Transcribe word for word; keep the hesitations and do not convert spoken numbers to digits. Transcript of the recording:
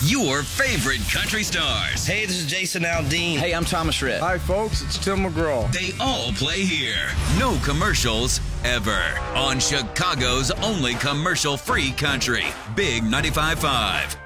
Your favorite country stars. Hey, this is Jason Aldean. Hey, I'm Thomas Rhett. Hi, folks. It's Tim McGraw. They all play here. No commercials ever. On Chicago's only commercial-free country. Big ninety-five point five.